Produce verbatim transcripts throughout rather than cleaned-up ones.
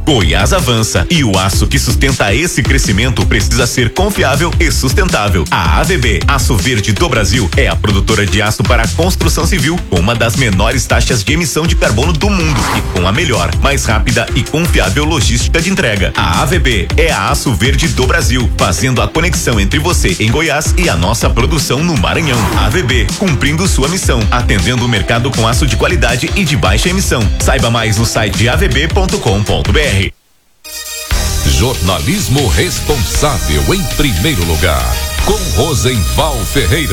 Goiás avança e o aço que sustenta esse crescimento precisa ser confiável e sustentável. A A V B, Aço Verde do Brasil, é a produtora de aço para a construção civil com uma das menores taxas de emissão de carbono do mundo e com a melhor, mais rápida e confiável logística de entrega. A A V B é a Aço Verde do Brasil, fazendo a conexão entre você em Goiás e a nossa produção no Maranhão. A V B, cumprindo sua missão, atendendo o mercado com aço de qualidade e de baixa emissão. Saiba mais no site a v b ponto com ponto b r. Jornalismo responsável em primeiro lugar, com Rosenval Ferreira.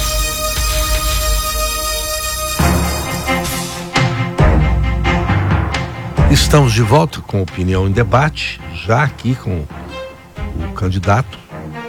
Estamos de volta com Opinião em Debate, já aqui com o candidato.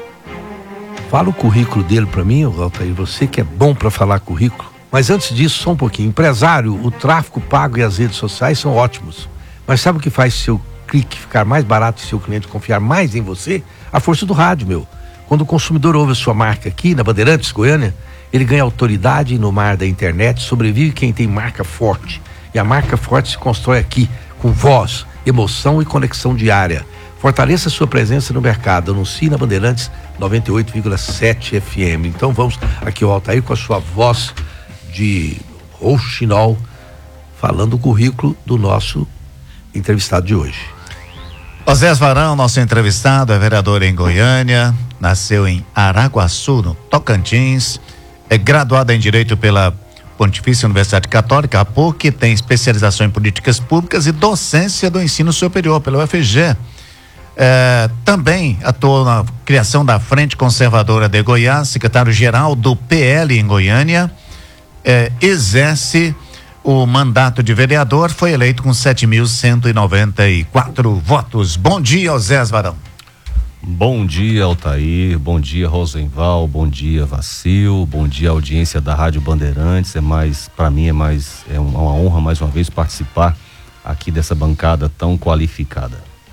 Fala o currículo dele para mim, Altair, você que é bom para falar currículo. Mas antes disso, só um pouquinho. Empresário, o tráfego pago e as redes sociais são ótimos. Mas sabe o que faz seu clique ficar mais barato e seu cliente confiar mais em você? A força do rádio, meu. Quando o consumidor ouve a sua marca aqui na Bandeirantes, Goiânia, ele ganha autoridade no mar da internet, sobrevive quem tem marca forte. E a marca forte se constrói aqui, com voz, emoção e conexão diária. Fortaleça sua presença no mercado. Anuncie na Bandeirantes noventa e oito vírgula sete F M. Então vamos aqui ao Altair com a sua voz de rouxinol, falando o currículo do nosso entrevistado de hoje. Osés Varão, nosso entrevistado, é vereador em Goiânia, nasceu em Araguaçu, no Tocantins, é graduado em Direito pela Pontifícia Universidade Católica, a P U C, tem especialização em Políticas Públicas e Docência do Ensino Superior pela U F G. É, também atuou na criação da Frente Conservadora de Goiás, secretário-geral do P L em Goiânia, é, exerce o mandato de vereador, foi eleito com sete mil cento e noventa e quatro votos. Bom dia, Osés Varão. Bom dia, Altair, bom dia, Rosenval, bom dia, Vacil, bom dia, audiência da Rádio Bandeirantes. É mais, para mim é mais, é uma honra mais uma vez participar aqui dessa bancada tão qualificada.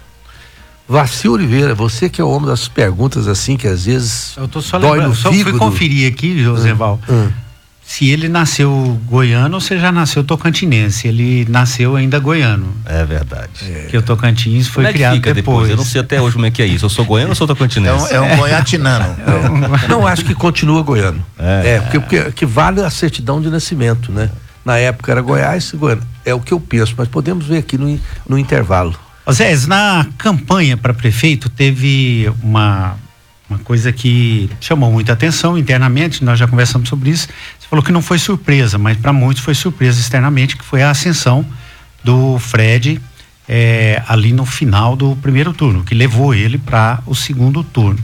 Vacil Oliveira, você que é o homem das perguntas assim, que às vezes eu tô só dói lembrando, no só fígado. fui conferir aqui, Rosenval, hum, hum. se ele nasceu goiano ou se já nasceu tocantinense. Ele nasceu ainda goiano. É verdade. É. Porque o Tocantins foi como é que criado fica depois. depois. Eu não sei até hoje como é que é isso. Eu sou goiano ou sou tocantinense? É um, é um goiatinano. É. Não, acho que continua goiano. É, é porque, porque que vale a certidão de nascimento, né? Na época era Goiás e Goiânia. É o que eu penso, mas podemos ver aqui no, no intervalo. Zé, na campanha para prefeito teve uma, uma coisa que chamou muita atenção internamente, nós já conversamos sobre isso. Você falou que não foi surpresa, mas para muitos foi surpresa externamente, que foi a ascensão do Fred é, ali no final do primeiro turno, que levou ele para o segundo turno.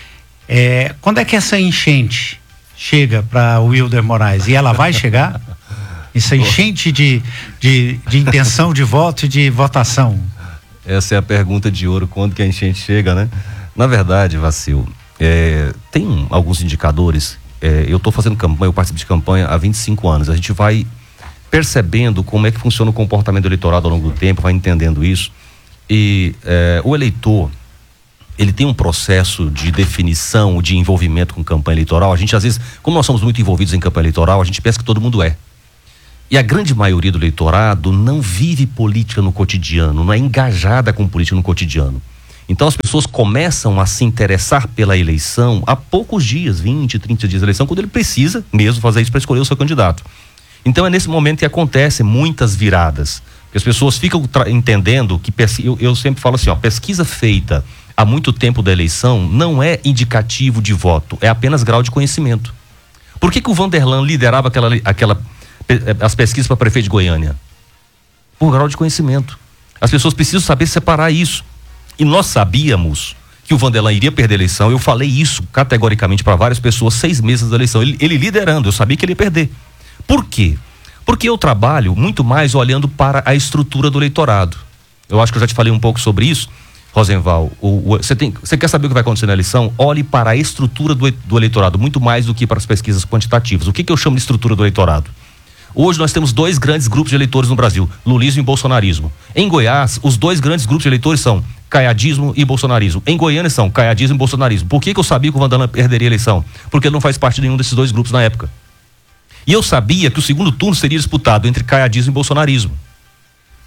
É, quando é que essa enchente chega para o Wilder Moraes? E ela vai chegar? Essa enchente de, de, de intenção de voto e de votação? Essa é a pergunta de ouro, quando que a enchente chega, né? Na verdade, Vacil, é, tem alguns indicadores. É, eu estou fazendo campanha, eu participo de campanha há vinte e cinco anos. A gente vai percebendo como é que funciona o comportamento do eleitorado ao longo do tempo, vai entendendo isso. E é, o eleitor, ele tem um processo de definição, de envolvimento com campanha eleitoral. A gente, às vezes, como nós somos muito envolvidos em campanha eleitoral, a gente pensa que todo mundo é. E a grande maioria do eleitorado não vive política no cotidiano, não é engajada com política no cotidiano. Então as pessoas começam a se interessar pela eleição há poucos dias, vinte, trinta dias da eleição, quando ele precisa mesmo fazer isso para escolher o seu candidato. Então é nesse momento que acontecem muitas viradas, que as pessoas ficam entendendo que, eu, eu sempre falo assim, ó, pesquisa feita há muito tempo da eleição não é indicativo de voto, é apenas grau de conhecimento. Por que que o Vanderlan liderava aquela, aquela, as pesquisas para prefeito de Goiânia? Por grau de conhecimento. As pessoas precisam saber separar isso. E nós sabíamos que o Vanderlan iria perder a eleição. Eu falei isso categoricamente para várias pessoas seis meses da eleição. Ele, ele liderando, eu sabia que ele ia perder. Por quê? Porque eu trabalho muito mais olhando para a estrutura do eleitorado. Eu acho que eu já te falei um pouco sobre isso, Rosenval. Você você quer saber o que vai acontecer na eleição? Olhe para a estrutura do, do eleitorado, muito mais do que para as pesquisas quantitativas. O que, que eu chamo de estrutura do eleitorado? Hoje nós temos dois grandes grupos de eleitores no Brasil, lulismo e bolsonarismo. Em Goiás, os dois grandes grupos de eleitores são caiadismo e bolsonarismo. Em Goiânia são caiadismo e bolsonarismo. Por que que eu sabia que o Vanderlan perderia a eleição? Porque ele não faz parte de nenhum desses dois grupos na época. E eu sabia que o segundo turno seria disputado entre caiadismo e bolsonarismo.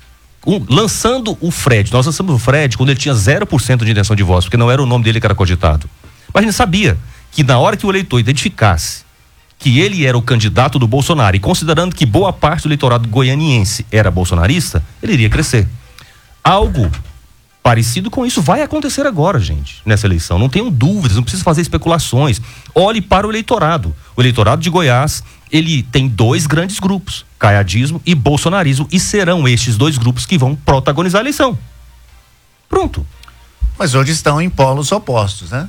um, lançando o Fred. Nós lançamos o Fred quando ele tinha zero por cento de intenção de voto, porque não era o nome dele que era cogitado. Mas a gente sabia que na hora que o eleitor identificasse que ele era o candidato do Bolsonaro, e considerando que boa parte do eleitorado goianiense era bolsonarista, ele iria crescer. Algo parecido com isso vai acontecer agora, gente, nessa eleição. Não tenham dúvidas, não precisa fazer especulações. Olhe para o eleitorado. O eleitorado de Goiás, ele tem dois grandes grupos, caiadismo e bolsonarismo, e serão estes dois grupos que vão protagonizar a eleição. Pronto. Mas hoje estão em polos opostos, né?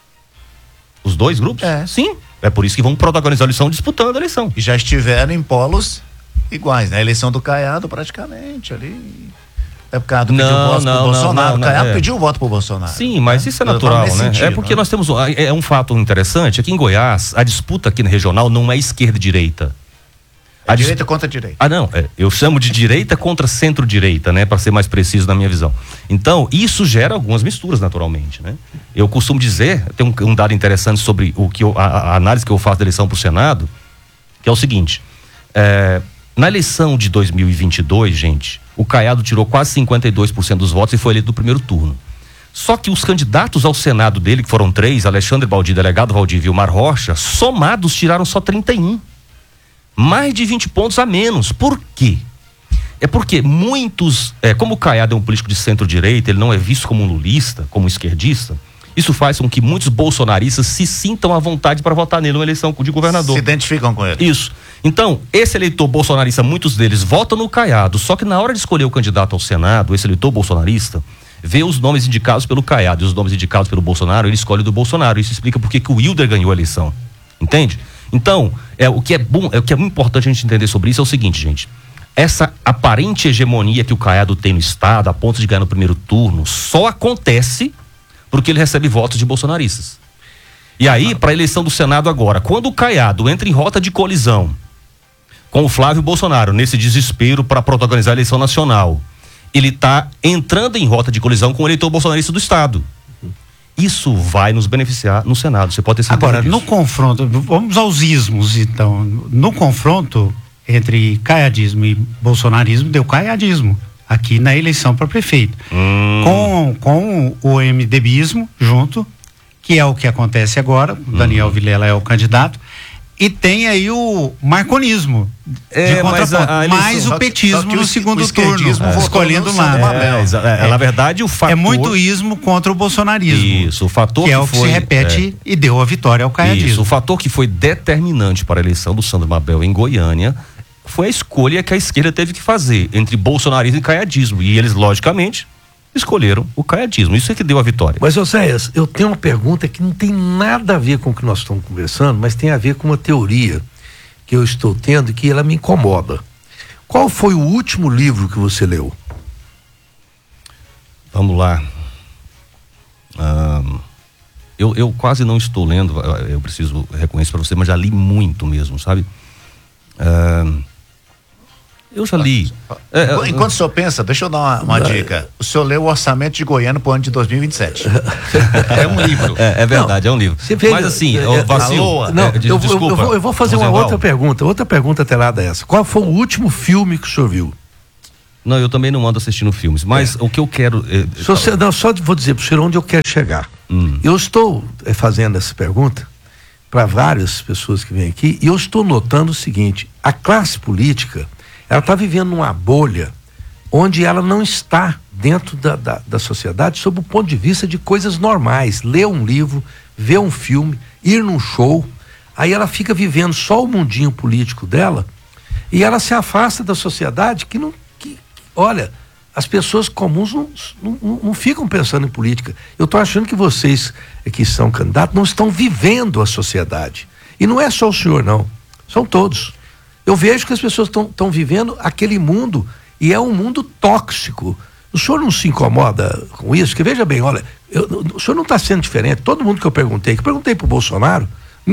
Os dois grupos? É. Sim. É por isso que vão protagonizar a eleição disputando a eleição. E já estiveram em polos iguais, né? A eleição do Caiado praticamente ali. É por causa do pediu Não, voto não, pro Bolsonaro. não, não, O Caiado é. pediu voto pro Bolsonaro. Sim, mas né? isso é Eu natural, falo nesse né? sentido, É porque né? nós temos, é um fato interessante, aqui em Goiás, a disputa aqui na regional não é esquerda e direita. É A dis- direita contra direita. Ah, não, é, eu chamo de direita contra centro-direita, né, para ser mais preciso na minha visão. Então, isso gera algumas misturas, naturalmente, né? Eu costumo dizer, tem um, um dado interessante sobre o que eu, a, a análise que eu faço da eleição para o Senado, que é o seguinte: é, na eleição de dois mil e vinte e dois, gente, o Caiado tirou quase cinquenta e dois por cento dos votos e foi eleito no primeiro turno. Só que os candidatos ao Senado dele, que foram três, Alexandre Baldi, delegado Valdívio e Vilmar Rocha, somados tiraram só trinta e um. Mais de vinte pontos a menos. Por quê? É porque muitos, é, como o Caiado é um político de centro-direita, ele não é visto como um lulista, como um esquerdista, isso faz com que muitos bolsonaristas se sintam à vontade para votar nele numa eleição de governador. Se identificam com ele. Isso. Então, esse eleitor bolsonarista, muitos deles votam no Caiado, só que na hora de escolher o candidato ao Senado, esse eleitor bolsonarista vê os nomes indicados pelo Caiado e os nomes indicados pelo Bolsonaro, ele escolhe do Bolsonaro. Isso explica por que o Wilder ganhou a eleição. Entende? Então, é, o que é bom, é o que é muito importante a gente entender sobre isso é o seguinte, gente. Essa aparente hegemonia que o Caiado tem no estado, a ponto de ganhar no primeiro turno, só acontece porque ele recebe votos de bolsonaristas. E aí, para a eleição do Senado agora, quando o Caiado entra em rota de colisão com o Flávio Bolsonaro, nesse desespero para protagonizar a eleição nacional, ele está entrando em rota de colisão com o eleitor bolsonarista do estado. Isso vai nos beneficiar no Senado, você pode ter certeza Agora, disso. no confronto, vamos aos ismos, então. No confronto entre caiadismo e bolsonarismo, deu caiadismo aqui na eleição para prefeito. Hum. Com, com o MDBismo junto, que é o que acontece agora, o Daniel Hum. Vilela é o candidato, e tem aí o marconismo É, de mas contraponto, a- a eleição- mais só o que- petismo só que o no es- segundo o esquerdismo turno, votou escolhendo no um lado. Sandro Mabel. É, exa- é, na verdade, o fator... É muito ismo contra o bolsonarismo. Isso, o fator que que é o que foi- se repete e deu a vitória ao caiadismo. Isso, o fator que foi determinante para a eleição do Sandro Mabel em Goiânia foi a escolha que a esquerda teve que fazer entre bolsonarismo e caiadismo. E eles, logicamente, escolheram o caiadismo. Isso é que deu a vitória. Mas, Oséias, eu tenho uma pergunta que não tem nada a ver com o que nós estamos conversando, mas tem a ver com uma teoria que eu estou tendo e que ela me incomoda. Qual foi o último livro que você leu? Vamos lá. Ah, eu, eu quase não estou lendo, eu preciso reconhecer para você, mas já li muito mesmo, sabe? Ah, eu já li. É, Enquanto, é, enquanto o senhor pensa, deixa eu dar uma, uma dica. O senhor leu o orçamento de Goiânia para o ano de dois mil e vinte e sete. É um livro. É, é verdade, Não, é um livro. você veja- Mas assim, é, ô, é, Vacil, alô, Não, é, eu, des- vou- desculpa, eu vou, eu vou fazer uma Rosenval. outra pergunta, outra pergunta atrelada a essa. Qual foi o último filme que o senhor viu? Não, eu também não ando assistindo filmes, mas o que eu quero... é, Se você, não, só vou dizer para o senhor onde eu quero chegar. Hum. Eu estou eh, fazendo essa pergunta para várias pessoas que vêm aqui e eu estou notando o seguinte: a classe política, ela está vivendo numa bolha onde ela não está dentro da, da, da sociedade sob o ponto de vista de coisas normais. Ler um livro, ver um filme, ir num show, aí ela fica vivendo só o mundinho político dela e ela se afasta da sociedade que não... Que, que, olha, as pessoas comuns não, não, não ficam pensando em política. Eu estou achando que vocês que são candidatos não estão vivendo a sociedade. E não é só o senhor, não. São todos. Eu vejo que as pessoas estão vivendo aquele mundo e é um mundo tóxico. O senhor não se incomoda com isso? Porque veja bem, olha, eu, o senhor não está sendo diferente. Todo mundo que eu perguntei, que eu perguntei para o Bolsonaro,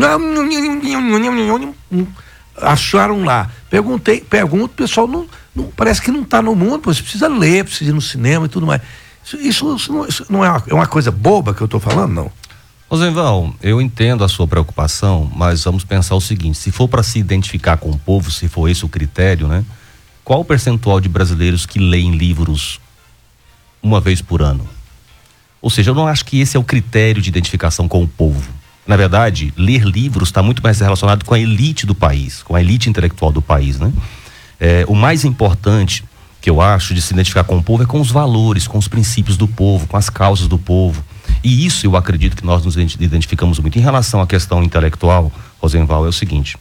acharam lá. Perguntei, pergunto, o pessoal não, não, parece que não está no mundo, você precisa ler, precisa ir no cinema e tudo mais. Isso, isso, isso não, isso não é, uma, é uma coisa boba que eu estou falando, não? Rosenval, eu entendo a sua preocupação, mas vamos pensar o seguinte: se for para se identificar com o povo, se for esse o critério, né? qual o percentual de brasileiros que leem livros uma vez por ano? Ou seja, eu não acho que esse é o critério de identificação com o povo. Na verdade, ler livros está muito mais relacionado com a elite do país, com a elite intelectual do país, né? É, o mais importante que eu acho de se identificar com o povo é com os valores, com os princípios do povo, com as causas do povo. E isso eu acredito que nós nos identificamos muito. Em relação à questão intelectual, Rosenval, é o seguinte: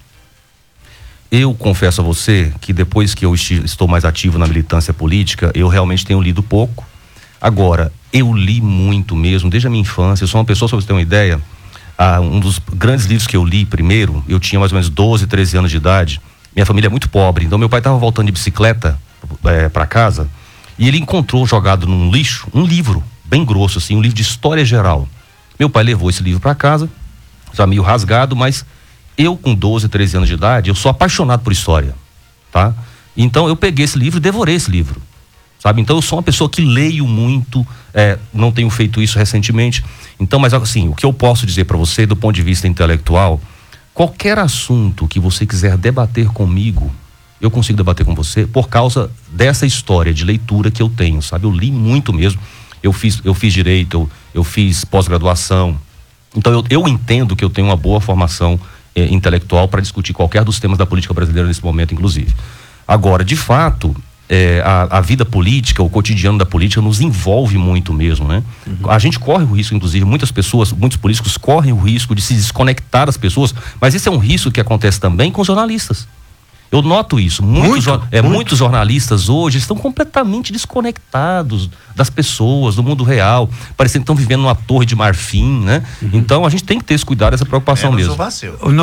eu confesso a você que depois que eu esti- estou mais ativo na militância política, eu realmente tenho lido pouco. Agora, eu li muito mesmo, desde a minha infância. Eu sou uma pessoa, só pra você ter uma ideia, ah, um dos grandes livros que eu li primeiro, eu tinha mais ou menos doze, treze anos de idade. Minha família é muito pobre, então meu pai estava voltando de bicicleta é, para casa e ele encontrou jogado num lixo um livro bem grosso, assim, um livro de história geral. Meu pai levou esse livro para casa, já meio rasgado, mas eu com doze, treze anos de idade, eu sou apaixonado por história, tá? Então eu peguei esse livro e devorei esse livro, sabe? Então eu sou uma pessoa que leio muito, é, não tenho feito isso recentemente. Então, mas assim, o que eu posso dizer para você do ponto de vista intelectual, qualquer assunto que você quiser debater comigo, eu consigo debater com você por causa dessa história de leitura que eu tenho, sabe? Eu li muito mesmo. Eu fiz, eu fiz direito, eu, eu fiz pós-graduação. Então eu, eu entendo que eu tenho uma boa formação eh, intelectual para discutir qualquer dos temas da política brasileira nesse momento, inclusive. Agora, de fato, eh, a, a vida política, o cotidiano da política nos envolve muito mesmo, né? Uhum. A gente corre o risco, inclusive, muitas pessoas, muitos políticos correm o risco de se desconectar das pessoas, mas esse é um risco que acontece também com jornalistas. Eu noto isso. Muitos, muito, é, muito. muitos jornalistas hoje estão completamente desconectados das pessoas, do mundo real, parecendo que estão vivendo numa torre de marfim, né? Uhum. Então a gente tem que ter esse cuidado, essa preocupação é, mesmo. No,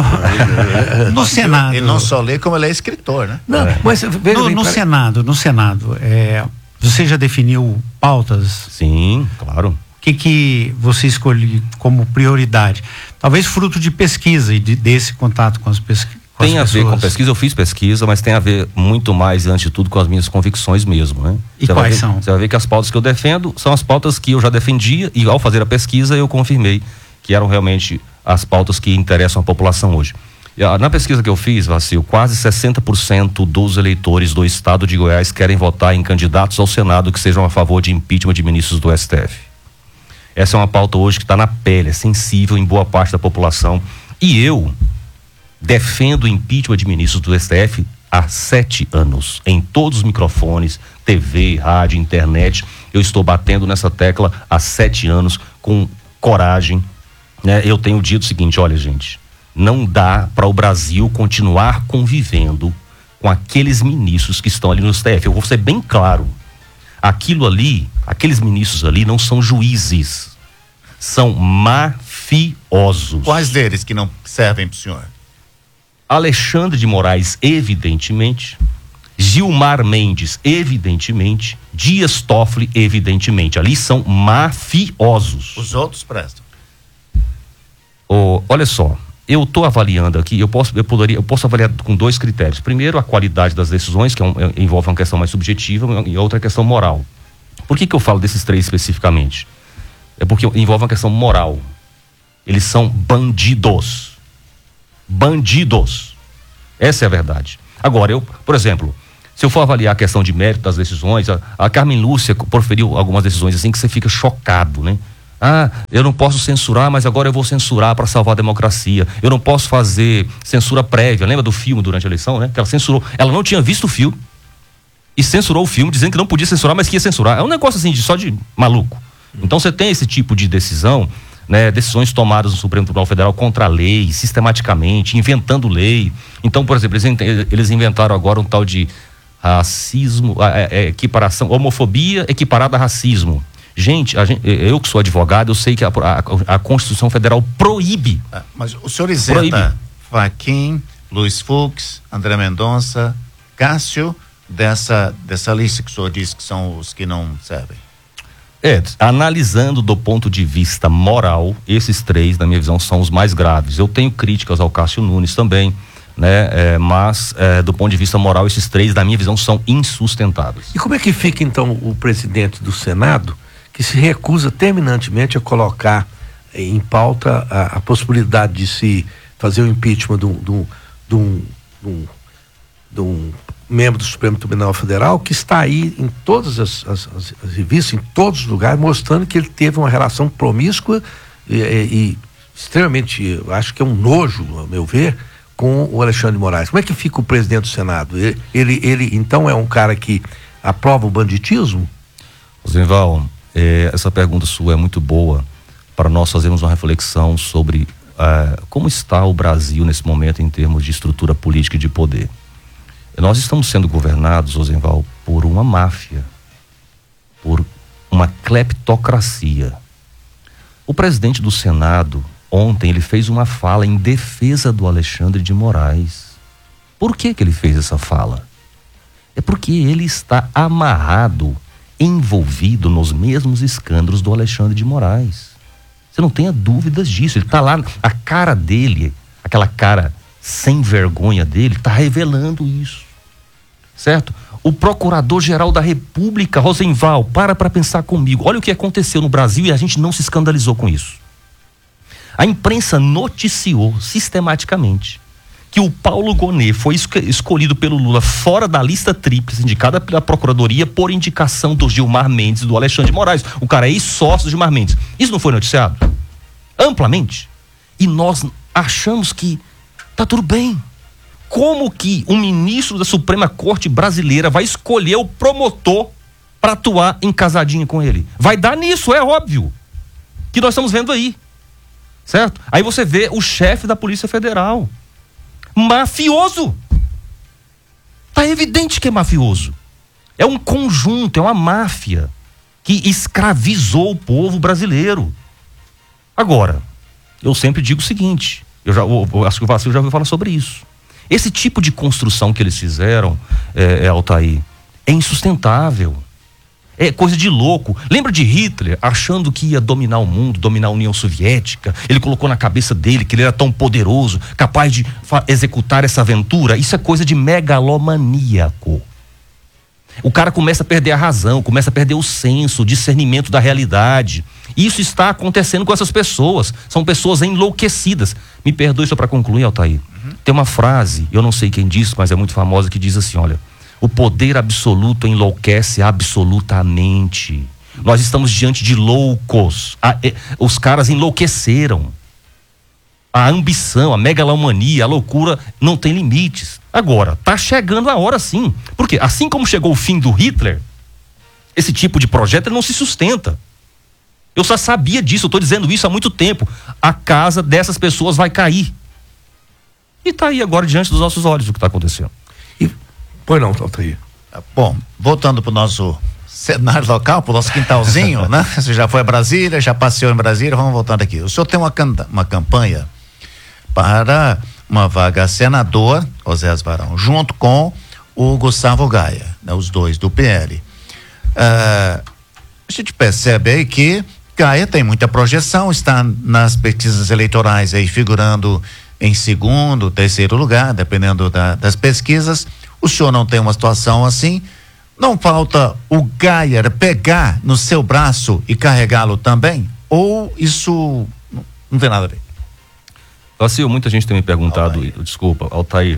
no Senado. Ele não só lê, como ele é escritor, né? Não, é. mas veja, no, no para... Senado, no Senado, é, você já definiu pautas? Sim, claro. O que que você escolhe como prioridade? Talvez fruto de pesquisa e de, desse contato com as pesquisas. Tem a ver com pesquisa, eu fiz pesquisa, mas tem a ver muito mais, antes de tudo, com as minhas convicções mesmo, né? E você quais ver, são? Você vai ver que as pautas que eu defendo são as pautas que eu já defendia e ao fazer a pesquisa eu confirmei que eram realmente as pautas que interessam a população hoje. E, a, na pesquisa que eu fiz, Vacil, quase sessenta por cento dos eleitores do estado de Goiás querem votar em candidatos ao Senado que sejam a favor de impeachment de ministros do S T F. Essa é uma pauta hoje que está na pele, é sensível em boa parte da população. E eu defendo o impeachment de ministros do S T F há sete anos, em todos os microfones, T V, rádio, internet. Eu estou batendo nessa tecla há sete anos com coragem, né? Eu tenho dito o seguinte: olha, gente, não dá para o Brasil continuar convivendo com aqueles ministros que estão ali no S T F. Eu vou ser bem claro, aquilo ali, aqueles ministros ali não são juízes, são mafiosos. Quais deles que não servem para o senhor? Alexandre de Moraes, evidentemente. Gilmar Mendes, evidentemente. Dias Toffoli, evidentemente. Ali são mafiosos. Os outros prestam. Oh, olha só, eu estou avaliando aqui, eu posso, eu, poderia, eu posso avaliar com dois critérios. Primeiro, a qualidade das decisões, que é um, é, envolve uma questão mais subjetiva, e outra questão moral. Por que que eu falo desses três especificamente? É porque envolve uma questão moral. Eles são bandidos. Bandidos. Essa é a verdade. Agora, eu, por exemplo, se eu for avaliar a questão de mérito das decisões, a, a Carmen Lúcia proferiu algumas decisões assim que você fica chocado, né? Ah, eu não posso censurar, mas agora eu vou censurar para salvar a democracia. Eu não posso fazer censura prévia. Lembra do filme durante a eleição, né? Que ela censurou. Ela não tinha visto o filme e censurou o filme, dizendo que não podia censurar, mas que ia censurar. É um negócio assim, de, só de maluco. Então você tem esse tipo de decisão, né, decisões tomadas no Supremo Tribunal Federal contra a lei, sistematicamente, inventando lei. Então, por exemplo, eles, eles inventaram agora um tal de racismo, é, é, equiparação, homofobia equiparada a racismo. Gente, a gente, eu que sou advogado, eu sei que a, a, a Constituição Federal proíbe. Ah, mas o senhor isenta Fachin, Luiz Fux, André Mendonça, Cássio, dessa, dessa lista que o senhor disse que são os que não servem? É, analisando do ponto de vista moral, esses três, na minha visão, são os mais graves. Eu tenho críticas ao Cássio Nunes também, né? É, mas, é, do ponto de vista moral, esses três, na minha visão, são insustentáveis. E como é que fica, então, o presidente do Senado, que se recusa terminantemente a colocar em pauta a, a possibilidade de se fazer o impeachment de um, de um, de um, de um membro do Supremo Tribunal Federal, que está aí em todas as, as, as, as revistas, em todos os lugares, mostrando que ele teve uma relação promíscua e, e, e extremamente, acho que é um nojo, a meu ver, com o Alexandre de Moraes. Como é que fica o presidente do Senado? Ele, ele, ele então, é um cara que aprova o banditismo? Rosenval, é, essa pergunta sua é muito boa para nós fazermos uma reflexão sobre uh, como está o Brasil nesse momento em termos de estrutura política e de poder. Nós estamos sendo governados, Rosenval, por uma máfia, por uma cleptocracia. O presidente do Senado, ontem, ele fez uma fala em defesa do Alexandre de Moraes. Por que que ele fez essa fala? É porque ele está amarrado, envolvido nos mesmos escândalos do Alexandre de Moraes. Você não tenha dúvidas disso. Ele está lá, a cara dele, aquela cara sem vergonha dele, está revelando isso. Certo? O Procurador-Geral da República, Rosenval, para para pensar comigo. Olha o que aconteceu no Brasil e a gente não se escandalizou com isso. A imprensa noticiou sistematicamente que o Paulo Gonet foi escolhido pelo Lula fora da lista tríplice indicada pela Procuradoria por indicação do Gilmar Mendes e do Alexandre de Moraes. O cara é ex-sócio do Gilmar Mendes. Isso não foi noticiado? Amplamente. E nós achamos que tá tudo bem. Como que um ministro da Suprema Corte brasileira vai escolher o promotor para atuar em casadinha com ele? Vai dar nisso, é óbvio. Que nós estamos vendo aí. Certo? Aí você vê o chefe da Polícia Federal. Mafioso. Tá evidente que é mafioso. É um conjunto, é uma máfia que escravizou o povo brasileiro. Agora, eu sempre digo o seguinte, eu já eu, eu acho que o Vacil já ouviu falar sobre isso. Esse tipo de construção que eles fizeram, é, é, Altair, é insustentável. É coisa de louco. Lembra de Hitler achando que ia dominar o mundo, dominar a União Soviética? Ele colocou na cabeça dele que ele era tão poderoso, capaz de executar essa aventura. Isso é coisa de megalomaníaco. O cara começa a perder a razão, começa a perder o senso, o discernimento da realidade. Isso está acontecendo com essas pessoas. São pessoas enlouquecidas. Me perdoe só para concluir, Altair. Uhum. Tem uma frase, eu não sei quem disse, mas é muito famosa, que diz assim, olha: o poder absoluto enlouquece absolutamente. Nós estamos diante de loucos. A, é, os caras enlouqueceram. A ambição, a megalomania, a loucura não tem limites. Agora, tá chegando a hora sim. Porque assim como chegou o fim do Hitler, esse tipo de projeto ele não se sustenta. Eu só sabia disso, eu estou dizendo isso há muito tempo. A casa dessas pessoas vai cair. E está aí agora diante dos nossos olhos o que está acontecendo. E, pois não, Altair. Bom, voltando para o nosso cenário local, para o nosso quintalzinho, né? Você já foi a Brasília, já passeou em Brasília, vamos voltando aqui. O senhor tem uma, uma campanha para uma vaga a senador, Osés Varão, junto com o Gustavo Gaia, né? Os dois do P L. Uh, a gente percebe aí que Gaia tem muita projeção, está nas pesquisas eleitorais aí figurando em segundo, terceiro lugar, dependendo da, das pesquisas. O senhor não tem uma situação assim? Não falta o Gaia pegar no seu braço e carregá-lo também? Ou isso não, não tem nada a ver? Vacil, muita gente tem me perguntado, Altair. desculpa, Altair,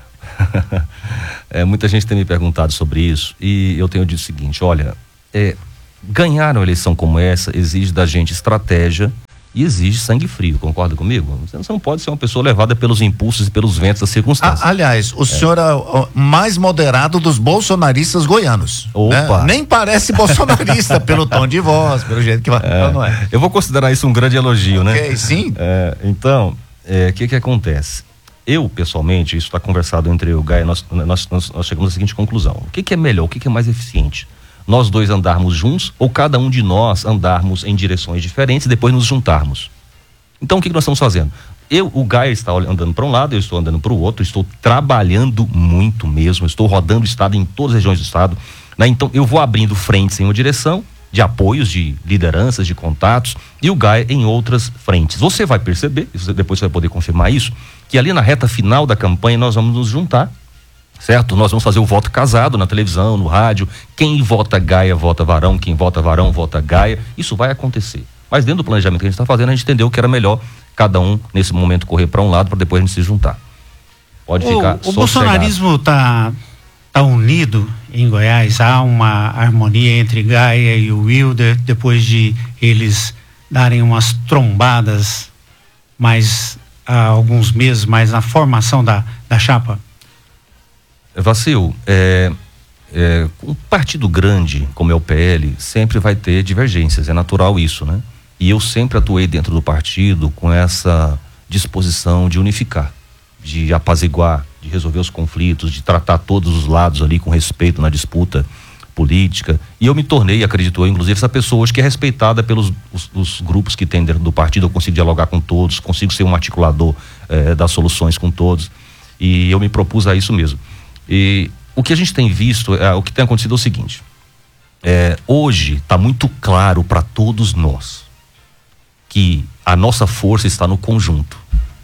é, muita gente tem me perguntado sobre isso e eu tenho dito o seguinte, olha, é, ganhar uma eleição como essa exige da gente estratégia e exige sangue frio, concorda comigo? Você não pode ser uma pessoa levada pelos impulsos e pelos ventos das circunstâncias. Ah, aliás, o é. senhor é o mais moderado dos bolsonaristas goianos. Opa! Né? Nem parece bolsonarista pelo tom de voz, pelo jeito que vai. É, não é. Eu vou considerar isso um grande elogio, okay, né? Sim. É, então, o é, que que acontece? Eu, pessoalmente, isso está conversado entre eu e o Gaia, nós, nós, nós, nós chegamos à seguinte conclusão. O que que é melhor, o que que é mais eficiente? Nós dois andarmos juntos ou cada um de nós andarmos em direções diferentes e depois nos juntarmos? Então, o que que nós estamos fazendo? Eu, o Gaia está andando para um lado, eu estou andando para o outro, estou trabalhando muito mesmo, estou rodando o estado em todas as regiões do estado, né? Então, eu vou abrindo frentes em uma direção, de apoios, de lideranças, de contatos, e o Gaia em outras frentes. Você vai perceber, depois você vai poder confirmar isso, que ali na reta final da campanha nós vamos nos juntar, certo? Nós vamos fazer o voto casado na televisão, no rádio. Quem vota Gaia, vota Varão. Quem vota Varão, vota Gaia. Isso vai acontecer. Mas dentro do planejamento que a gente está fazendo, a gente entendeu que era melhor cada um, nesse momento, correr para um lado para depois a gente se juntar. Pode o, ficar O bolsonarismo está está unido em Goiás? Há uma harmonia entre Gaia e o Wilder, depois de eles darem umas trombadas mais há alguns meses, mais na formação da, da chapa? Vacil, é, é, um partido grande como é o P L sempre vai ter divergências, é natural isso, né? E eu sempre atuei dentro do partido com essa disposição de unificar, de apaziguar, de resolver os conflitos, de tratar todos os lados ali com respeito na disputa política. E eu me tornei, acredito eu, inclusive, essa pessoa hoje que é respeitada pelos os, os grupos que tem dentro do partido. Eu consigo dialogar com todos, consigo ser um articulador eh, das soluções com todos. E eu me propus a isso mesmo. E o que a gente tem visto, é, o que tem acontecido é o seguinte: é, hoje está muito claro para todos nós que a nossa força está no conjunto.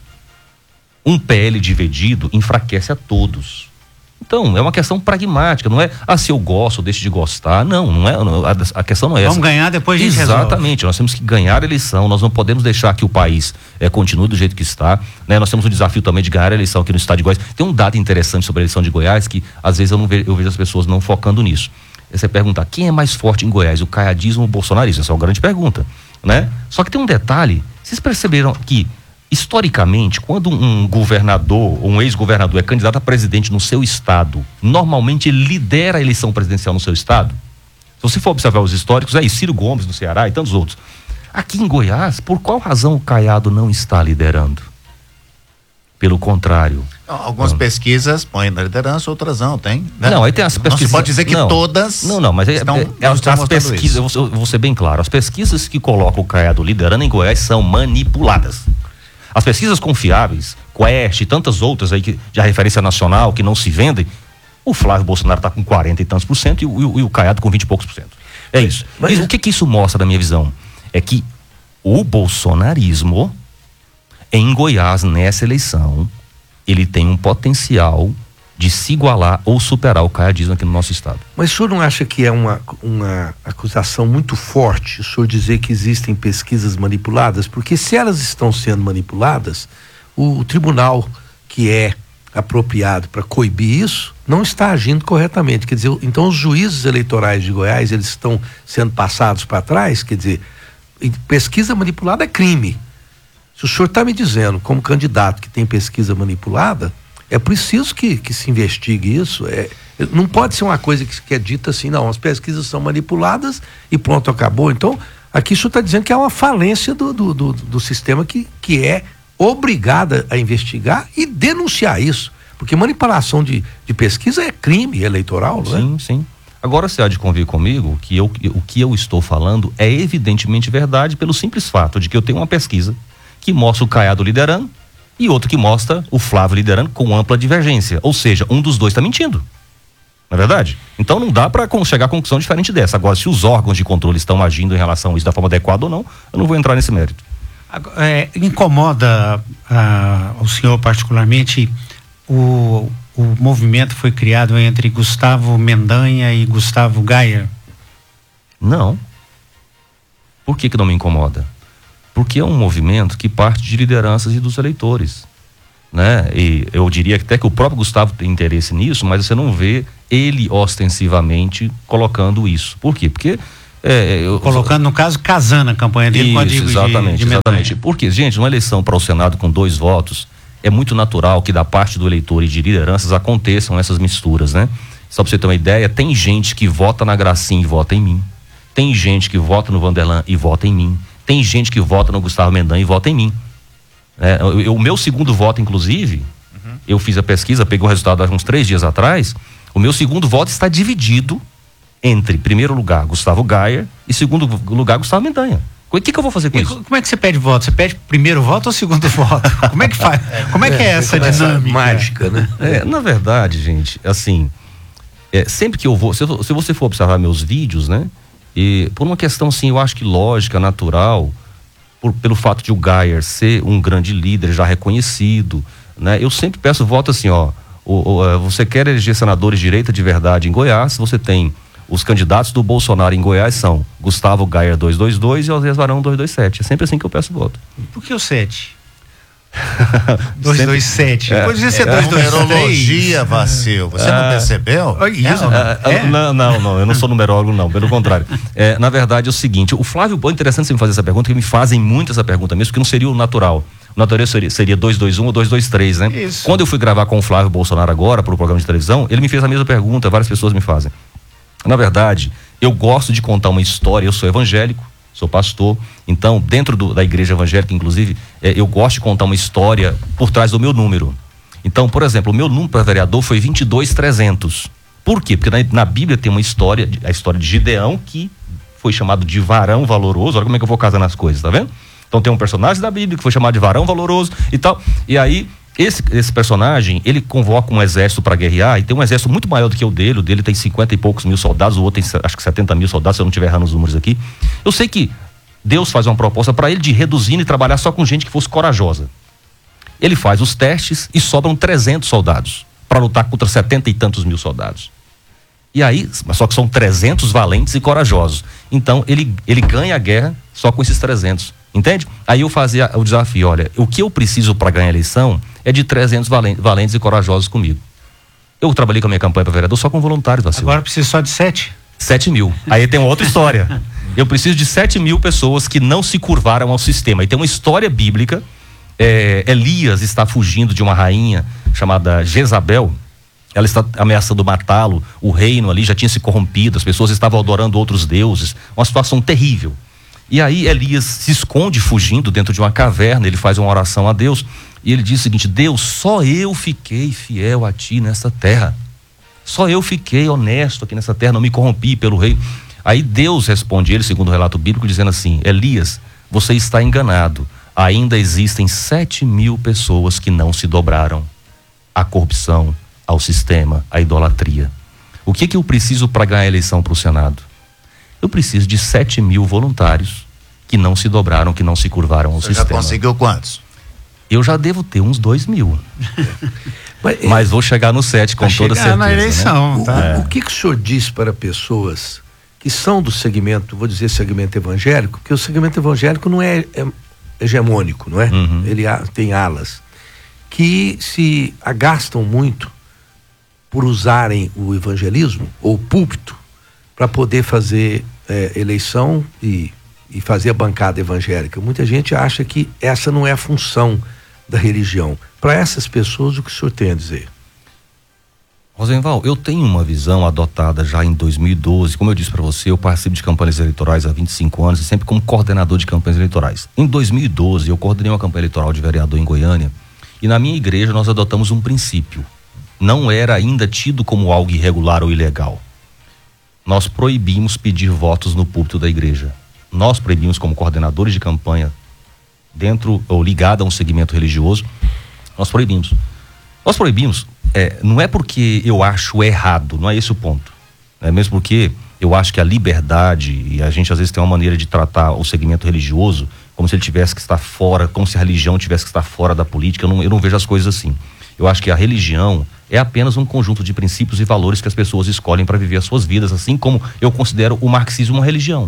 Um P L dividido enfraquece a todos. Então, é uma questão pragmática, não é, ah, se eu gosto ou deixo de gostar. Não, não é, não, a, a questão não é Vamos essa. ganhar, depois a gente Exatamente, resolve. nós temos que ganhar a eleição, nós não podemos deixar que o país é, continue do jeito que está, né? Nós temos um desafio também de ganhar a eleição aqui no estado de Goiás. Tem um dado interessante sobre a eleição de Goiás que, às vezes, eu, não vejo, eu vejo as pessoas não focando nisso. Você pergunta, quem é mais forte em Goiás, o caiadismo ou o bolsonarismo? Essa é uma grande pergunta, né? Só que tem um detalhe, vocês perceberam que, historicamente, quando um governador ou um ex-governador é candidato a presidente no seu estado, normalmente ele lidera a eleição presidencial no seu estado. Se você for observar os históricos, aí Ciro Gomes no Ceará e tantos outros. Aqui em Goiás, por qual razão o Caiado não está liderando? Pelo contrário. Algumas não. pesquisas põem na liderança, outras não, tem? Né? Não, aí tem as pesquisas. Não se pode dizer que não, todas. Não, não, mas é, estão, é, é, não as, estão as pesquisas, eu vou, eu vou ser bem claro, as pesquisas que colocam o Caiado liderando em Goiás são manipuladas. As pesquisas confiáveis, Quest e tantas outras aí que, de referência nacional que não se vendem, o Flávio Bolsonaro está com quarenta e tantos por cento e o, e o Caiado com vinte e poucos por cento. É isso. Mas o que que isso mostra na minha visão? É que o bolsonarismo em Goiás, nessa eleição, ele tem um potencial de se igualar ou superar o caiadismo aqui no nosso estado. Mas o senhor não acha que é uma, uma acusação muito forte o senhor dizer que existem pesquisas manipuladas? Porque se elas estão sendo manipuladas, o, o tribunal que é apropriado para coibir isso não está agindo corretamente. Quer dizer, então os juízes eleitorais de Goiás, eles estão sendo passados para trás. Quer dizer, pesquisa manipulada é crime. Se o senhor está me dizendo, como candidato, que tem pesquisa manipulada, é preciso que, que se investigue isso. É, não pode ser uma coisa que, que é dita assim, não, as pesquisas são manipuladas e pronto, acabou. Então, aqui o senhor está dizendo que é uma falência do, do, do, do sistema que, que é obrigada a investigar e denunciar isso. Porque manipulação de, de pesquisa é crime eleitoral, não é? Sim, sim. Agora você há de convir comigo que eu, o que eu estou falando é evidentemente verdade pelo simples fato de que eu tenho uma pesquisa que mostra o Caiado liderando e outro que mostra o Flávio liderando com ampla divergência. Ou seja, um dos dois está mentindo. Não é verdade? Então não dá para chegar a conclusão diferente dessa. Agora, se os órgãos de controle estão agindo em relação a isso da forma adequada ou não, eu não vou entrar nesse mérito. É, incomoda ah, o senhor particularmente o, o movimento foi criado entre Gustavo Mendanha e Gustavo Gaia? Não. Por que que não me incomoda? Porque é um movimento que parte de lideranças e dos eleitores, né? E eu diria até que o próprio Gustavo tem interesse nisso, mas você não vê ele ostensivamente colocando isso. Por quê? Porque é, eu, colocando, no caso, casando a campanha dele isso, com a de, exatamente, de, de exatamente. Porque, gente, uma eleição para o Senado com dois votos, é muito natural que da parte do eleitor e de lideranças aconteçam essas misturas, né? Só para você ter uma ideia, tem gente que vota na Gracinha e vota em mim. Tem gente que vota no Vanderlan e vota em mim. Tem gente que vota no Gustavo Mendanha e vota em mim. É, eu, eu, o meu segundo voto, inclusive, uhum. eu fiz a pesquisa, peguei o resultado há uns três dias atrás. O meu segundo voto está dividido entre, primeiro lugar, Gustavo Gaia e segundo lugar, Gustavo Mendanha. O que, que eu vou fazer com e isso? Como é que você pede voto? Você pede primeiro voto ou segundo voto? Como é que faz? Como é que é, é essa dinâmica? Essa mágica, né? É, na verdade, gente, assim, é, sempre que eu vou, se, se você for observar meus vídeos, né? E por uma questão, assim, eu acho que lógica, natural, por, pelo fato de o Gaia ser um grande líder já reconhecido, né? Eu sempre peço voto assim, ó, o, o, você quer eleger senadores de direita de verdade em Goiás, você tem os candidatos do Bolsonaro em Goiás são Gustavo Gaia duzentos e vinte e dois e Osés Varão duzentos e vinte e sete. É sempre assim que eu peço voto. Por que o sete? dois dois sete. É, Podia ser É dois dois três. numerologia, Vacil. Você não percebeu? Olha isso. É, é, não, não, não, eu não sou numerólogo, não, pelo contrário. É, na verdade é o seguinte, o Flávio, é interessante você me fazer essa pergunta, porque me fazem muito essa pergunta mesmo, porque não seria o natural. O natural seria, seria dois dois um ou dois dois três, né? Isso. Quando eu fui gravar com o Flávio Bolsonaro agora, para o programa de televisão, ele me fez a mesma pergunta, várias pessoas me fazem. Na verdade, eu gosto de contar uma história, eu sou evangélico, sou pastor, então dentro do, da igreja evangélica, inclusive, é, eu gosto de contar uma história por trás do meu número. Então, por exemplo, o meu número para vereador foi vinte e dois mil e trezentos. Por quê? Porque na, na Bíblia tem uma história, a história de Gideão, que foi chamado de varão valoroso. Olha como é que eu vou casando as coisas, tá vendo? Então tem um personagem da Bíblia que foi chamado de varão valoroso e tal, e aí esse, esse personagem, ele convoca um exército para guerrear, e tem um exército muito maior do que o dele, o dele tem cinquenta e poucos mil soldados, o outro tem acho que setenta mil soldados, se eu não estiver errando os números aqui. Eu sei que Deus faz uma proposta para ele de reduzir e trabalhar só com gente que fosse corajosa. Ele faz os testes e sobram trezentos soldados para lutar contra setenta e tantos mil soldados. E aí, só que são trezentos valentes e corajosos. Então ele, ele ganha a guerra só com esses trezentos. Entende? Aí eu fazia o desafio, olha, o que eu preciso para ganhar a eleição é de trezentos valentes, valentes e corajosos comigo. Eu trabalhei com a minha campanha para vereador só com voluntários, Vacil. Agora precisa só de sete? sete mil. Aí tem uma outra história. Eu preciso de sete mil pessoas que não se curvaram ao sistema. E tem uma história bíblica, é, Elias está fugindo de uma rainha chamada Jezabel, ela está ameaçando matá-lo, o reino ali já tinha se corrompido, as pessoas estavam adorando outros deuses, uma situação terrível. E aí Elias se esconde fugindo dentro de uma caverna, ele faz uma oração a Deus, e ele diz o seguinte: Deus, só eu fiquei fiel a ti nessa terra, só eu fiquei honesto aqui nessa terra, não me corrompi pelo rei. Aí Deus responde ele, segundo o relato bíblico, dizendo assim: Elias, você está enganado, ainda existem sete mil pessoas que não se dobraram à corrupção, ao sistema, à idolatria. O que que eu preciso para ganhar a eleição para o Senado? Eu preciso de sete mil voluntários que não se dobraram, que não se curvaram ao Você sistema. já conseguiu quantos? Eu já devo ter uns dois mil. Mas, Mas vou chegar no sete com Vai toda chegar certeza. na eleição, né? o, tá? o, o que, que o senhor diz para pessoas que são do segmento, vou dizer segmento evangélico, porque o segmento evangélico não é, é hegemônico, não é? Uhum. Ele há, tem alas, que se agastam muito por usarem o evangelismo ou o púlpito para poder fazer é, eleição e, e fazer a bancada evangélica. Muita gente acha que essa não é a função da religião. Para essas pessoas, o que o senhor tem a dizer? Rosenval, eu tenho uma visão adotada já em dois mil e doze. Como eu disse para você, eu participo de campanhas eleitorais há vinte e cinco anos e sempre como coordenador de campanhas eleitorais. Em dois mil e doze, eu coordenei uma campanha eleitoral de vereador em Goiânia e na minha igreja nós adotamos um princípio. Não era ainda tido como algo irregular ou ilegal. Nós proibimos pedir votos no púlpito da igreja. Nós proibimos, como coordenadores de campanha, dentro ou ligado a um segmento religioso, nós proibimos. Nós proibimos, é, não é porque eu acho errado, não é esse o ponto. É mesmo porque eu acho que a liberdade, e a gente às vezes tem uma maneira de tratar o segmento religioso como se ele tivesse que estar fora, como se a religião tivesse que estar fora da política. Eu não, eu não vejo as coisas assim. Eu acho que a religião é apenas um conjunto de princípios e valores que as pessoas escolhem para viver as suas vidas, assim como eu considero o marxismo uma religião.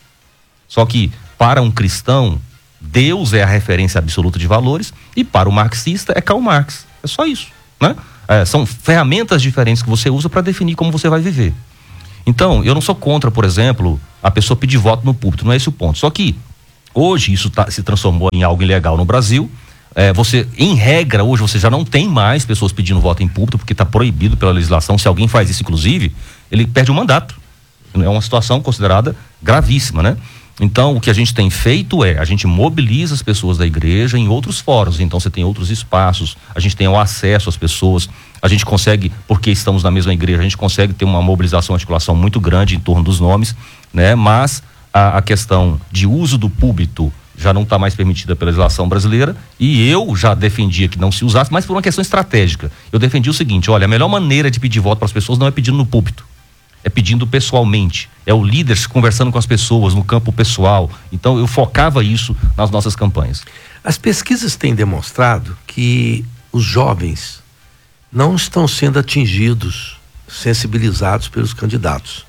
Só que para um cristão, Deus é a referência absoluta de valores, e para o marxista é Karl Marx. É só isso, né? É, são ferramentas diferentes que você usa para definir como você vai viver. Então, eu não sou contra, por exemplo, a pessoa pedir voto no púlpito, não é esse o ponto. Só que hoje isso tá, se transformou em algo ilegal no Brasil. É, você, em regra, hoje você já não tem mais pessoas pedindo voto em púlpito, porque está proibido pela legislação. Se alguém faz isso, inclusive, ele perde o mandato. É uma situação considerada gravíssima, né? Então, o que a gente tem feito é, a gente mobiliza as pessoas da igreja em outros fóruns. Então, você tem outros espaços, a gente tem o acesso às pessoas, a gente consegue, porque estamos na mesma igreja, a gente consegue ter uma mobilização, uma articulação muito grande em torno dos nomes, né? Mas a, a questão de uso do púlpito já não está mais permitida pela legislação brasileira, e eu já defendia que não se usasse, mas por uma questão estratégica. Eu defendi o seguinte: olha, a melhor maneira de pedir voto para as pessoas não é pedindo no púlpito, é pedindo pessoalmente, é o líder conversando com as pessoas no campo pessoal. Então eu focava isso nas nossas campanhas. As pesquisas têm demonstrado que os jovens não estão sendo atingidos, sensibilizados pelos candidatos,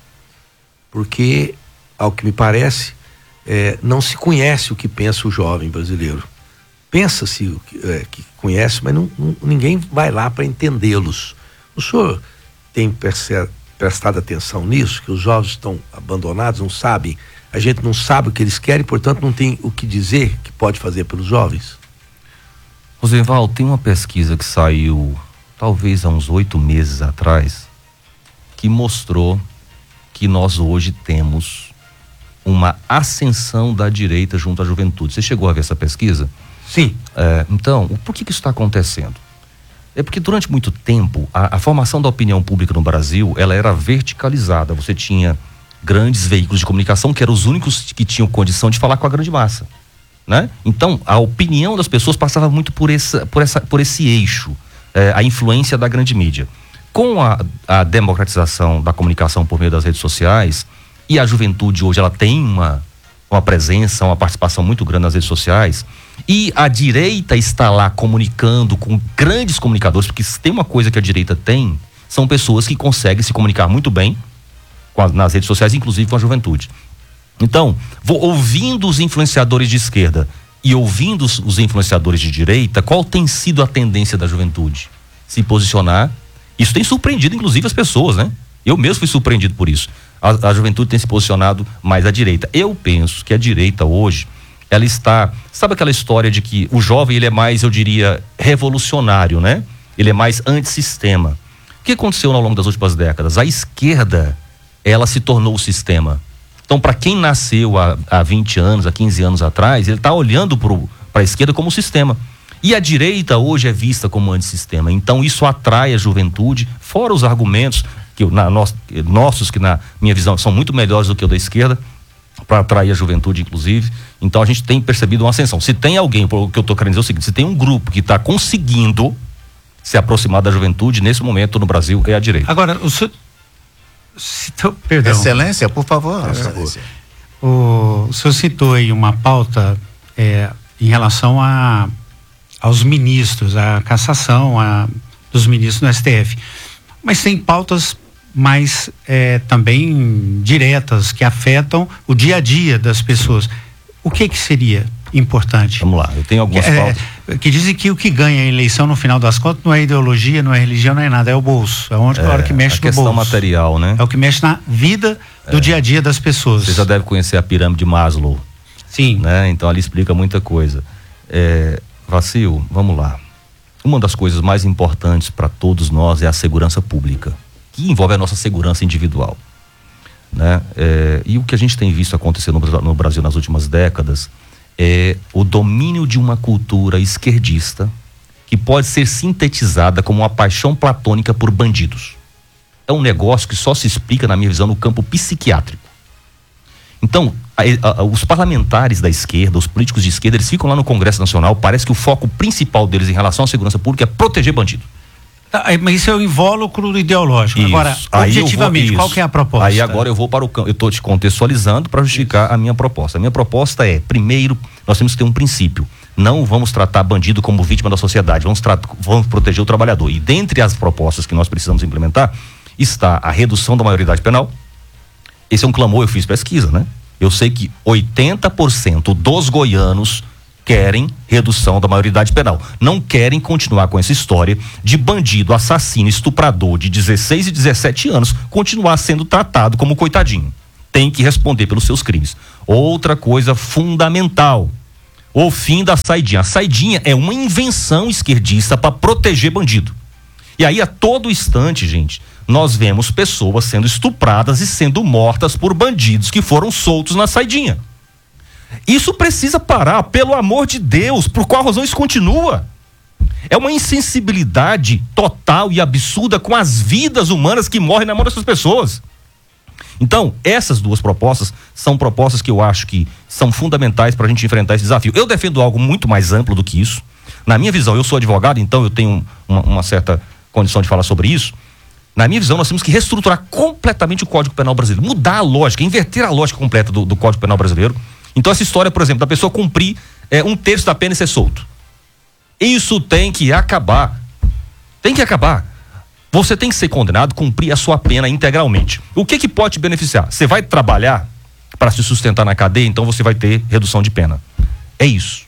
porque, ao que me parece, É, não se conhece o que pensa o jovem brasileiro. pensa-se é, que conhece, mas não, não, ninguém vai lá para entendê-los. O senhor tem perce- prestado atenção nisso, que os jovens estão abandonados, não sabem, a gente não sabe o que eles querem, portanto não tem o que dizer que pode fazer pelos jovens? Rosenval, tem uma pesquisa que saiu talvez há uns oito meses atrás, que mostrou que nós hoje temos uma ascensão da direita junto à juventude. Você chegou a ver essa pesquisa? Sim. É, então, por que que isso está acontecendo? É porque durante muito tempo, a, a formação da opinião pública no Brasil, ela era verticalizada. Você tinha grandes veículos de comunicação que eram os únicos que tinham condição de falar com a grande massa, né? Então, a opinião das pessoas passava muito por, essa, por, essa, por esse eixo, é, a influência da grande mídia. Com a, a democratização da comunicação por meio das redes sociais, e a juventude hoje ela tem uma, uma presença, uma participação muito grande nas redes sociais, e a direita está lá comunicando com grandes comunicadores, porque se tem uma coisa que a direita tem, são pessoas que conseguem se comunicar muito bem com a, nas redes sociais, inclusive com a juventude. Então, vou ouvindo os influenciadores de esquerda e ouvindo os, os influenciadores de direita, qual tem sido a tendência da juventude? Se posicionar. Isso tem surpreendido, inclusive, as pessoas, né? Eu mesmo fui surpreendido por isso. A, a juventude tem se posicionado mais à direita. Eu penso que a direita hoje, ela está... Sabe aquela história de que o jovem, ele é mais, eu diria, revolucionário, né? Ele é mais antissistema. O que aconteceu ao longo das últimas décadas? A esquerda, ela se tornou o sistema. Então, para quem nasceu há, há vinte anos, há quinze anos atrás, ele está olhando para a esquerda como sistema. E a direita hoje é vista como antissistema. Então, isso atrai a juventude, fora os argumentos que na, nós, nossos, que na minha visão são muito melhores do que o da esquerda, para atrair a juventude, inclusive. Então, a gente tem percebido uma ascensão. Se tem alguém, o que eu estou querendo dizer é o seguinte, se tem um grupo que está conseguindo se aproximar da juventude, nesse momento no Brasil, é a direita. Agora, o senhor... Citou, perdão. Excelência, por favor. É, Excelência. O, o senhor citou aí uma pauta é, em relação a, aos ministros, a cassação a, dos ministros no S T F. Mas tem pautas mais é, também diretas que afetam o dia a dia das pessoas. O que que seria importante? Vamos lá, eu tenho algumas que, pautas. É, que dizem que o que ganha a eleição no final das contas não é ideologia, não é religião, não é nada, é o bolso. É onde é, a hora que mexe no bolso. A questão material, né? É o que mexe na vida do é. dia a dia das pessoas. Você já deve conhecer a pirâmide de Maslow. Sim. Né? Então ali explica muita coisa. É, Vacil, vamos lá. Uma das coisas mais importantes para todos nós é a segurança pública, que envolve a nossa segurança individual. Né? É, e o que a gente tem visto acontecer no, no Brasil nas últimas décadas é o domínio de uma cultura esquerdista que pode ser sintetizada como uma paixão platônica por bandidos. É um negócio que só se explica, na minha visão, no campo psiquiátrico. Então, a, a, os parlamentares da esquerda, os políticos de esquerda, eles ficam lá no Congresso Nacional, parece que o foco principal deles em relação à segurança pública é proteger bandido. Tá, mas isso é o invólucro ideológico. Isso. Agora, aí objetivamente, vou, qual que é a proposta? Aí agora eu vou para o campo, eu estou te contextualizando para justificar isso. a minha proposta. A minha proposta é, primeiro, nós temos que ter um princípio. Não vamos tratar bandido como vítima da sociedade, vamos, tra- vamos proteger o trabalhador. E dentre as propostas que nós precisamos implementar, está a redução da maioridade penal. Esse é um clamor, eu fiz pesquisa, né? Eu sei que oitenta por cento dos goianos querem redução da maioridade penal. Não querem continuar com essa história de bandido, assassino, estuprador de dezesseis e dezessete anos continuar sendo tratado como coitadinho. Tem que responder pelos seus crimes. Outra coisa fundamental, o fim da saidinha. A saidinha é uma invenção esquerdista para proteger bandido. E aí a todo instante, gente, nós vemos pessoas sendo estupradas e sendo mortas por bandidos que foram soltos na saidinha. Isso precisa parar, pelo amor de Deus. Por qual razão isso continua? É uma insensibilidade total e absurda com as vidas humanas que morrem na mão dessas pessoas. Então, essas duas propostas são propostas que eu acho que são fundamentais para a gente enfrentar esse desafio. Eu defendo algo muito mais amplo do que isso. Na minha visão, eu sou advogado, então eu tenho uma, uma certa condição de falar sobre isso. Na minha visão, nós temos que reestruturar completamente o Código Penal brasileiro, mudar a lógica, inverter a lógica completa do, do Código Penal brasileiro. Então, essa história, por exemplo, da pessoa cumprir é, um terço da pena e ser solto. Isso tem que acabar. Tem que acabar. Você tem que ser condenado, cumprir a sua pena integralmente. O que que pode te beneficiar? Você vai trabalhar para se sustentar na cadeia, então você vai ter redução de pena. É isso.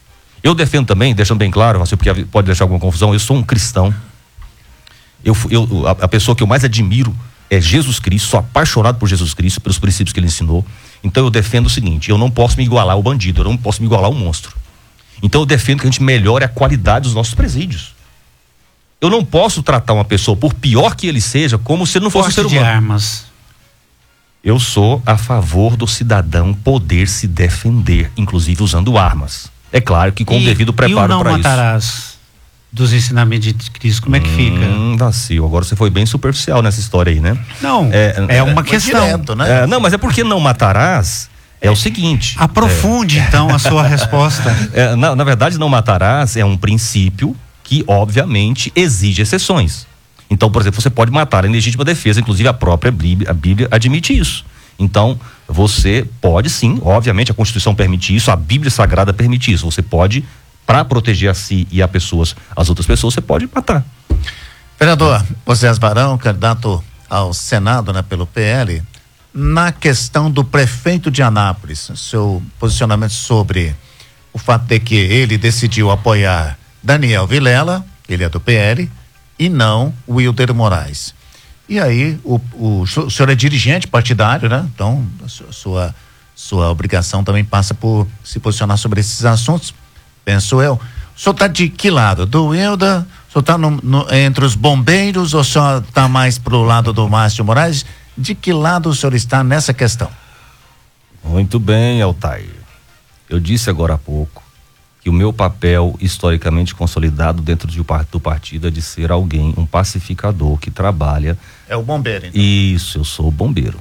Eu defendo também, deixando bem claro, você porque pode deixar alguma confusão, eu sou um cristão. Eu, eu, a, a pessoa que eu mais admiro é Jesus Cristo, sou apaixonado por Jesus Cristo, pelos princípios que ele ensinou. Então eu defendo o seguinte, eu não posso me igualar ao bandido, eu não posso me igualar ao monstro. Então eu defendo que a gente melhore a qualidade dos nossos presídios. Eu não posso tratar uma pessoa, por pior que ele seja, como se ele não fosse um ser humano. De armas. Eu sou a favor do cidadão poder se defender, inclusive usando armas. É claro que com e, o devido preparo para isso. E o não matarás dos ensinamentos de Cristo, como é que fica? Hum, vacilo. Agora você foi bem superficial nessa história aí, né? Não, é, é uma é, questão. Direto, né? É, não, mas é porque não matarás é o seguinte. Aprofunde, é, então, a sua resposta. É, na, na verdade, não matarás é um princípio que, obviamente, exige exceções. Então, por exemplo, você pode matar em legítima defesa, inclusive a própria Bíblia, a Bíblia admite isso. Então, você pode sim, obviamente a Constituição permite isso, a Bíblia Sagrada permite isso. Você pode, para proteger a si e a pessoas, as outras pessoas, você pode matar. Vereador Osés Barão, candidato ao Senado, né, pelo P L, na questão do prefeito de Anápolis, seu posicionamento sobre o fato de que ele decidiu apoiar Daniel Vilela, ele é do P L, e não o Wilder Moraes. E aí, o, o, o senhor é dirigente partidário, né? Então, a sua, sua, sua obrigação também passa por se posicionar sobre esses assuntos, penso eu. O senhor está de que lado? Do Wilder? O senhor está entre os bombeiros ou o senhor está mais pro lado do Márcio Moraes? De que lado o senhor está nessa questão? Muito bem, Altair. Eu disse agora há pouco que o meu papel historicamente consolidado dentro de, do partido é de ser alguém, um pacificador que trabalha. É o bombeiro, então. Isso, eu sou bombeiro.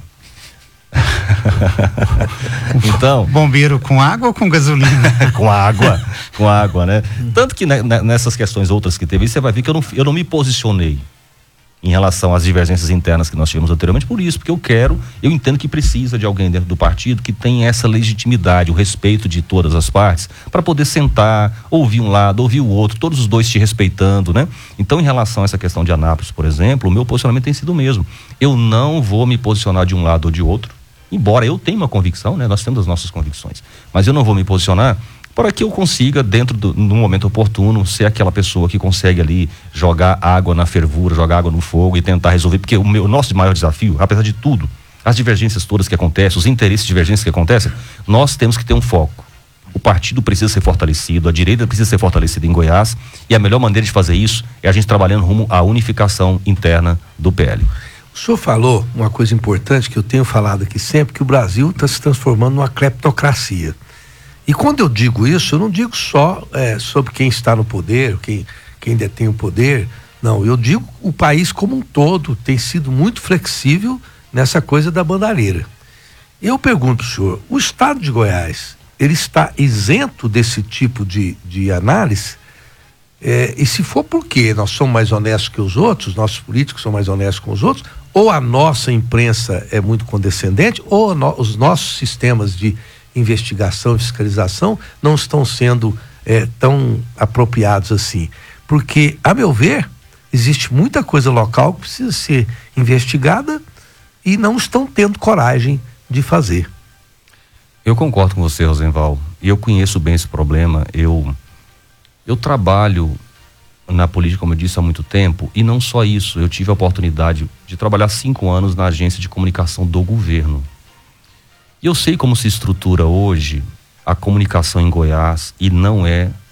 Então. Bombeiro com água ou com gasolina? Com água, com água, né? Tanto que né, nessas questões outras que teve, você vai ver que eu não, eu não me posicionei em relação às divergências internas que nós tivemos anteriormente, por isso, porque eu quero, eu entendo que precisa de alguém dentro do partido que tenha essa legitimidade, o respeito de todas as partes, para poder sentar, ouvir um lado, ouvir o outro, todos os dois te respeitando, né? Então, em relação a essa questão de Anápolis, por exemplo, o meu posicionamento tem sido o mesmo. Eu não vou me posicionar de um lado ou de outro, embora eu tenha uma convicção, né? Nós temos as nossas convicções, mas eu não vou me posicionar para que eu consiga, dentro do no momento oportuno, ser aquela pessoa que consegue ali jogar água na fervura, jogar água no fogo e tentar resolver, porque o meu, nosso maior desafio, apesar de tudo, as divergências todas que acontecem, os interesses divergentes que acontecem, nós temos que ter um foco. O partido precisa ser fortalecido, a direita precisa ser fortalecida em Goiás, e a melhor maneira de fazer isso é a gente trabalhando rumo à unificação interna do P L. O senhor falou uma coisa importante que eu tenho falado aqui sempre, que o Brasil está se transformando numa cleptocracia. E quando eu digo isso, eu não digo só é, sobre quem está no poder, quem, quem detém o poder, não, eu digo o país como um todo tem sido muito flexível nessa coisa da bandareira. Eu pergunto, senhor, o estado de Goiás, ele está isento desse tipo de, de análise? É, e se for porque nós somos mais honestos que os outros, os nossos políticos são mais honestos com os outros, ou a nossa imprensa é muito condescendente, ou no, os nossos sistemas de investigação e fiscalização não estão sendo é, tão apropriados assim, porque, a meu ver, existe muita coisa local que precisa ser investigada e não estão tendo coragem de fazer. Eu concordo com você, Rosenval, e eu conheço bem esse problema. Eu eu trabalho na política, como eu disse, há muito tempo, e não só isso, eu tive a oportunidade de trabalhar cinco anos na agência de comunicação do governo. E eu sei como se estrutura hoje a comunicação em Goiás, e não é